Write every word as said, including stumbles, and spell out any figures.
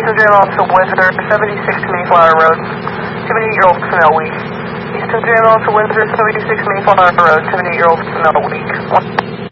Eastern General to Windsor, seventy-six Mayflower Road, seventy-eight-year-old female weak. Eastern General to Windsor, seventy-six Mayflower Road, seventy-eight-year-old female weak.